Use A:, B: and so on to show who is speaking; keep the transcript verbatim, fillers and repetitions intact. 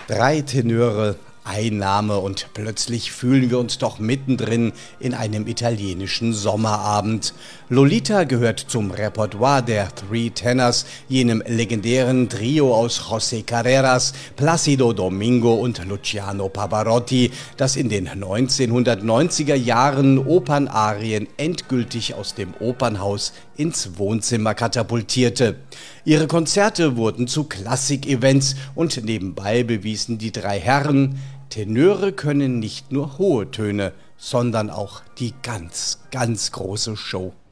A: Drei Tenöre, ein Name und plötzlich fühlen wir uns doch mittendrin in einem italienischen Sommerabend. Lolita gehört zum Repertoire der Three Tenors, jenem legendären Trio aus José Carreras, Plácido Domingo und Luciano Pavarotti, das in den neunzehnhundertneunziger Jahren Opernarien endgültig aus dem Opernhaus ins Wohnzimmer katapultierte. Ihre Konzerte wurden zu Klassik-Events und nebenbei bewiesen die drei Herren: Tenöre können nicht nur hohe Töne, sondern auch die ganz, ganz große Show.